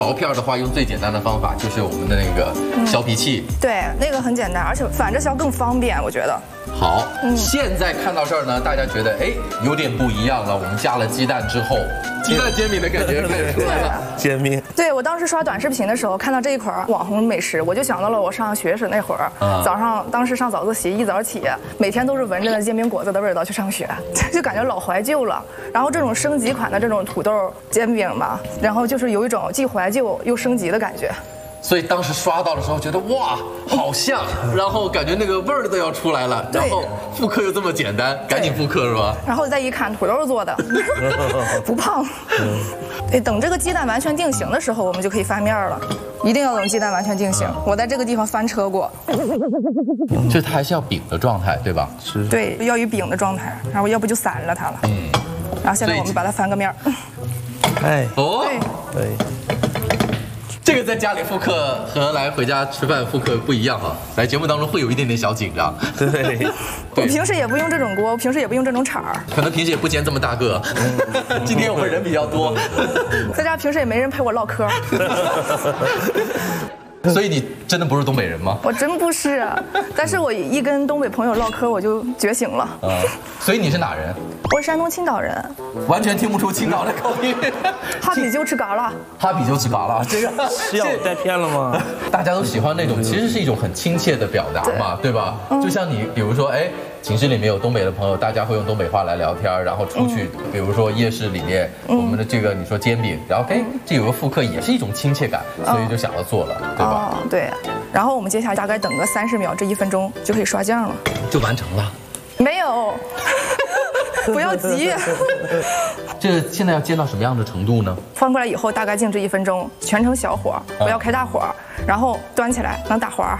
薄片的话，用最简单的方法就是我们的那个削皮器。 对，那个很简单，而且反着削更方便，我觉得。 好，现在看到这儿呢，大家觉得哎有点不一样了。我们加了鸡蛋之后，鸡蛋煎饼的感觉开始出来了。 煎饼。 对，我当时刷短视频的时候看到这一款网红美食，我就想到了我上学时那会儿，早上当时上早自习，一早起，每天都是闻着那煎饼果子的味道去上学，就感觉老怀旧了。然后这种升级款的这种土豆煎饼嘛，然后就是有一种既怀旧又升级的感觉。 所以当时刷到的时候觉得哇，好像，然后感觉那个味儿都要出来了，然后复刻又这么简单，赶紧复刻是吧？ 然后再一看，土豆做的，不胖。对，等这个鸡蛋完全定型的时候，我们就可以翻面了。一定要等鸡蛋完全定型。我在这个地方翻车过。 就是它还是要饼的状态，对吧？ 是。 对，要以饼的状态，然后要不就散了它了。然后现在我们把它翻个面。 哎。 哦。 对。 这个在家里复刻和来回家吃饭复刻不一样哈，来节目当中会有一点点小紧张。 对， 我平时也不用这种锅，我平时也不用这种铲儿， 可能平时也不煎这么大个。今天我们人比较多， 在家平时也没人陪我唠嗑。 所以你真的不是东北人吗？ 我真不是，但是我一跟东北朋友唠嗑，我就觉醒了。 所以你是哪人？ 我是山东青岛人， 完全听不出青岛的口音。 哈啤就吃嘎啦， 哈啤就吃嘎啦，这个是要我带偏了吗？ 大家都喜欢那种，其实是一种很亲切的表达嘛，对吧？就像你，比如说，哎，寝室里面有东北的朋友，大家会用东北话来聊天，然后出去，比如说夜市里面，我们的这个你说煎饼，然后哎，这有个复刻，也是一种亲切感，所以就想要做了，对吧？ 对。然后我们接下来大概等个30秒至1分钟就可以刷酱了， 就完成了。 没有。不要急， 这现在要煎到什么样的程度呢？ 翻过来以后大概静置1分钟，全程小火，不要开大火，然后端起来能打滑。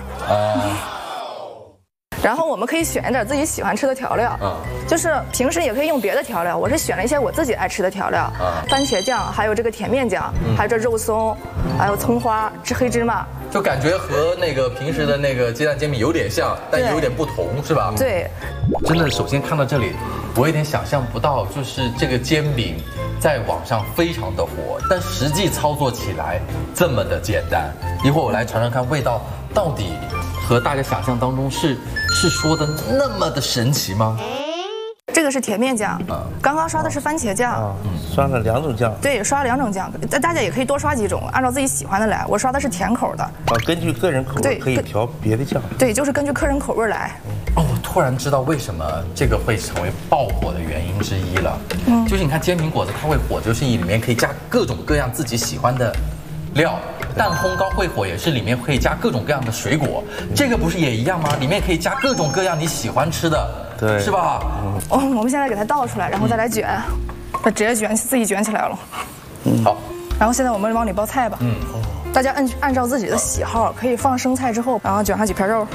然后我们可以选一点自己喜欢吃的调料，就是平时也可以用别的调料。我是选了一些我自己爱吃的调料，番茄酱，还有这个甜面酱，还有这肉松，还有葱花、黑芝麻。 就感觉和那个平时的那个鸡蛋煎饼有点像，但也有点不同，是吧？ 对。 真的，首先看到这里，我有点想象不到，就是这个煎饼在网上非常的火，但实际操作起来这么的简单。一会儿我来尝尝看，味道到底和大家想象当中是说的那么的神奇吗？ 这个是甜面酱，刚刚刷的是番茄酱， 刷了2种酱。 对，刷了2种酱，大家也可以多刷几种，按照自己喜欢的来。我刷的是甜口的。 根据个人口味可以调别的酱。 对，就是根据个人口味来。 哦，我突然知道为什么这个会成为爆火的原因之一了。就是你看煎饼果子它会火，就是你里面可以加各种各样自己喜欢的料。蛋烘糕会火也是里面可以加各种各样的水果，这个不是也一样吗？里面可以加各种各样你喜欢吃的，对，是吧？ 我们现在给它倒出来，然后再来卷，它直接自己卷起来了。 好。 然后现在我们往里包菜吧。大家按照自己的喜好，可以放生菜之后，然后卷上几片肉。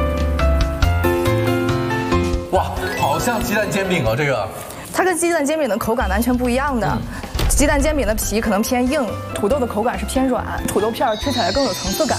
哇，好像鸡蛋煎饼哦，这个。 它跟鸡蛋煎饼的口感完全不一样的。鸡蛋煎饼的皮可能偏硬，土豆的口感是偏软，土豆片吃起来更有层次感。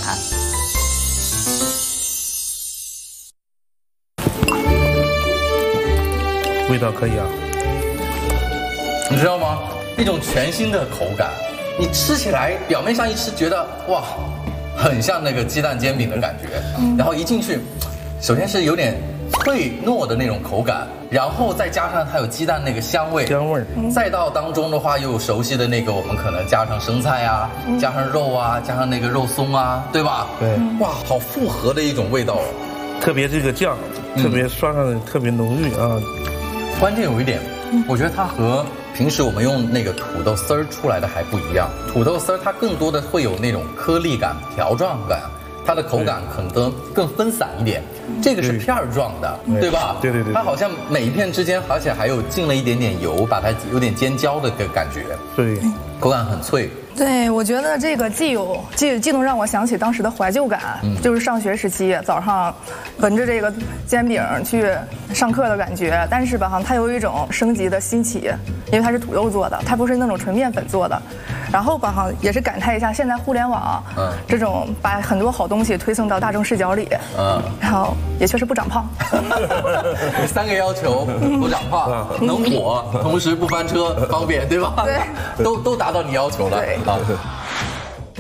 味道可以啊， 你知道吗？一种全新的口感，你吃起来表面上一吃觉得哇，很像那个鸡蛋煎饼的感觉，然后一进去，首先是有点脆糯的那种口感，然后再加上它有鸡蛋那个香味，再到当中的话又有熟悉的那个我们可能加上生菜啊，加上肉啊，加上那个肉松啊，对吧？ 对， 哇，好复合的一种味道哦。 特别这个酱，特别刷上的特别浓郁啊。 关键有一点，我觉得它和平时我们用那个土豆丝儿出来的还不一样。土豆丝儿它更多的会有那种颗粒感、条状感。它的口感可能更分散一点，这个是片儿状的，对吧？ 对。 它好像每一片之间，而且还有浸了一点点油，把它有点煎焦的感觉。 对， 口感很脆。 对，我觉得这个既能让我想起当时的怀旧感，就是上学时期早上闻着这个煎饼去上课的感觉，但是吧，它有一种升级的新奇，因为它是土豆做的，它不是那种纯面粉做的。然后吧，也是感叹一下现在互联网，这种把很多好东西推送到大众视角里，然后也确实不长胖。 3个要求：不长胖、能火，同时不翻车、方便，对吧？ 对， 都达到你要求了。 对。